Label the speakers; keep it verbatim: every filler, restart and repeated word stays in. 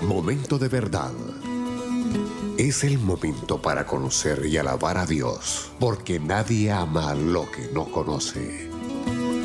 Speaker 1: Momento de verdad. Es el momento para conocer y alabar a Dios, porque nadie ama lo que no conoce.